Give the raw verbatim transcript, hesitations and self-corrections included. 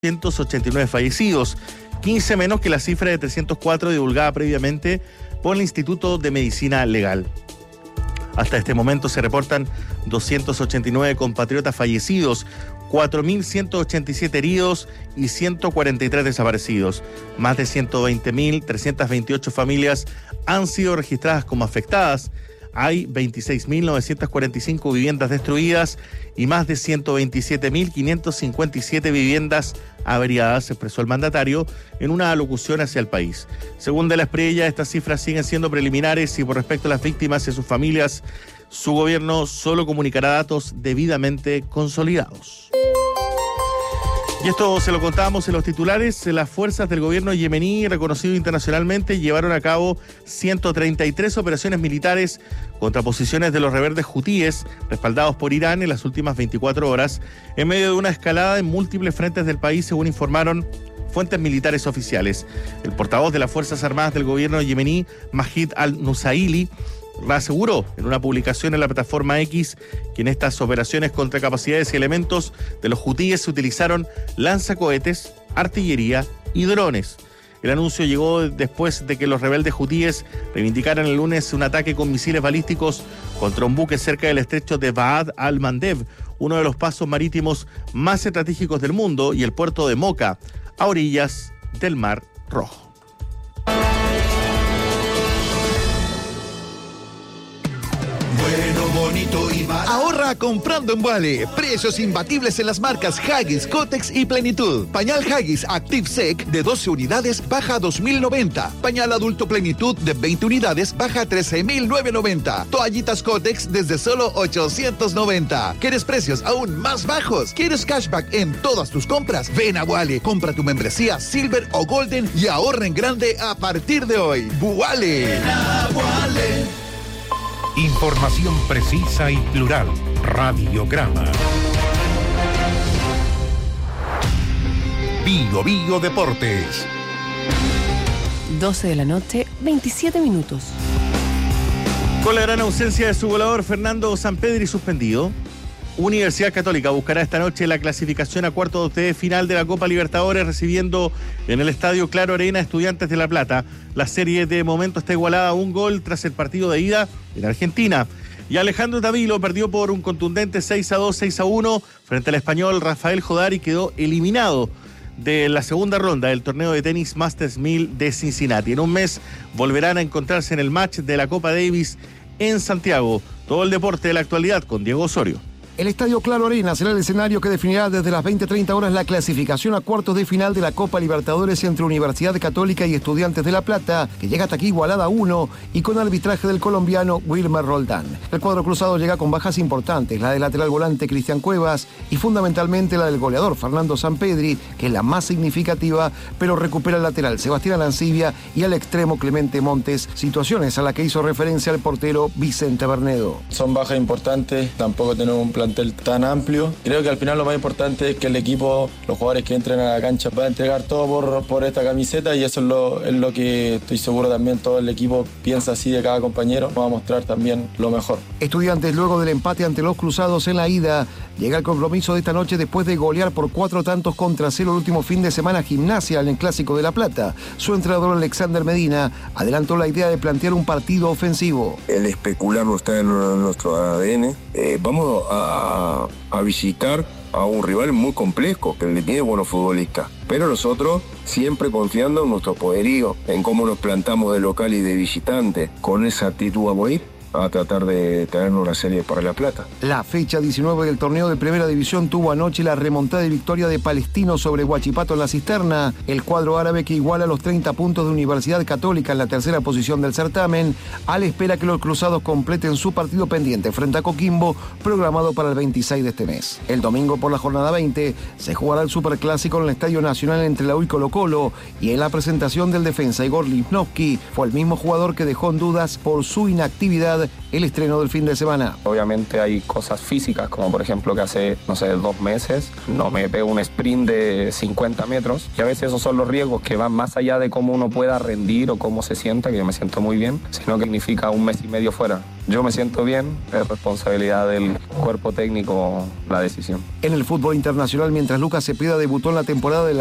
doscientos ochenta y nueve fallecidos, quince menos que la cifra de trescientos cuatro divulgada previamente por el Instituto de Medicina Legal. Hasta este momento se reportan doscientos ochenta y nueve compatriotas fallecidos, cuatro mil ciento ochenta y siete heridos y ciento cuarenta y tres desaparecidos. Más de ciento veinte mil trescientas veintiocho familias han sido registradas como afectadas. Hay veintiséis mil novecientas cuarenta y cinco viviendas destruidas y más de ciento veintisiete mil quinientas cincuenta y siete viviendas averiadas, expresó el mandatario en una alocución hacia el país. Según De la Espriella, estas cifras siguen siendo preliminares y por respecto a las víctimas y sus familias, su gobierno solo comunicará datos debidamente consolidados. Y esto se lo contábamos en los titulares. Las fuerzas del gobierno yemení, reconocido internacionalmente, llevaron a cabo ciento treinta y tres operaciones militares contra posiciones de los rebeldes hutíes, respaldados por Irán en las últimas veinticuatro horas, en medio de una escalada en múltiples frentes del país, según informaron fuentes militares oficiales. El portavoz de las Fuerzas Armadas del gobierno yemení, Majid al-Nusaili, aseguró en una publicación en la plataforma X que en estas operaciones contra capacidades y elementos de los hutíes se utilizaron lanzacohetes, artillería y drones. El anuncio llegó después de que los rebeldes hutíes reivindicaran el lunes un ataque con misiles balísticos contra un buque cerca del estrecho de Bab al-Mandeb, uno de los pasos marítimos más estratégicos del mundo, y el puerto de Moca, a orillas del Mar Rojo. Ahorra comprando en Wally. Precios imbatibles en las marcas Huggies, Kotex y Plenitud. Pañal Huggies Active Sec de doce unidades baja a dos mil noventa. Pañal adulto Plenitud de veinte unidades baja a trece mil novecientos noventa. Toallitas Kotex desde solo ochocientos noventa. ¿Quieres precios aún más bajos? ¿Quieres cashback en todas tus compras? Ven a Wally, compra tu membresía Silver o Golden y ahorra en grande a partir de hoy. Wally. Información precisa y plural. Radiograma. Bio Bio Deportes. doce de la noche, veintisiete minutos. Con la gran ausencia de su goleador Fernando Sampedri suspendido, Universidad Católica buscará esta noche la clasificación a cuartos de final de la Copa Libertadores, recibiendo en el Estadio Claro Arena a Estudiantes de La Plata. La serie de momento está igualada a un gol tras el partido de ida en Argentina. Y Alejandro Tavilo perdió por un contundente seis a dos, seis a uno frente al español Rafael Jodar y quedó eliminado de la segunda ronda del torneo de tenis Masters mil de Cincinnati. En un mes volverán a encontrarse en el match de la Copa Davis en Santiago. Todo el deporte de la actualidad con Diego Osorio. El Estadio Claro Arena será el escenario que definirá desde las veinte treinta horas la clasificación a cuartos de final de la Copa Libertadores entre Universidad Católica y Estudiantes de La Plata, que llega hasta aquí igualada a uno y con arbitraje del colombiano Wilmer Roldán. El cuadro cruzado llega con bajas importantes, la del lateral volante Cristian Cuevas y fundamentalmente la del goleador Fernando Sampedri, que es la más significativa, pero recupera el lateral Sebastián Arancibia y al extremo Clemente Montes, situaciones a las que hizo referencia el portero Vicente Bernedo. Son bajas importantes, tampoco tenemos un plantel tan amplio. Creo que al final lo más importante es que el equipo, los jugadores que entren a la cancha van a entregar todo por, por esta camiseta, y eso es lo, es lo que estoy seguro también todo el equipo piensa así de cada compañero. Vamos a mostrar también lo mejor. Estudiantes, luego del empate ante los Cruzados en la ida, llega el compromiso de esta noche después de golear por cuatro tantos contra cero el último fin de semana Gimnasia en el Clásico de La Plata. Su entrenador Alexander Medina adelantó la idea de plantear un partido ofensivo. El especular no está en nuestro A D N. Eh, vamos a A, a visitar a un rival muy complejo, que le tiene buenos futbolistas. Pero nosotros siempre confiando en nuestro poderío, en cómo nos plantamos de local y de visitante. Con esa actitud vamos a ir a tratar de traernos una serie para La Plata. La fecha diecinueve del torneo de Primera División tuvo anoche la remontada de victoria de Palestino sobre Huachipato en la Cisterna. El cuadro árabe, que iguala los treinta puntos de Universidad Católica en la tercera posición del certamen, a la espera que los cruzados completen su partido pendiente frente a Coquimbo, programado para el veintiséis de este mes. El domingo por la jornada veinte se jugará el Superclásico en el Estadio Nacional entre la U y Colo-Colo, y en la presentación del defensa Igor Lichnowsky fue el mismo jugador que dejó en dudas por su inactividad realidad el estreno del fin de semana. Obviamente hay cosas físicas, como por ejemplo que hace, no sé, dos meses no me pego un sprint de cincuenta metros, y a veces esos son los riesgos que van más allá de cómo uno pueda rendir o cómo se sienta, que yo me siento muy bien, sino que significa un mes y medio fuera. Yo me siento bien, es responsabilidad del cuerpo técnico la decisión. En el fútbol internacional, mientras Lucas Cepeda debutó en la temporada de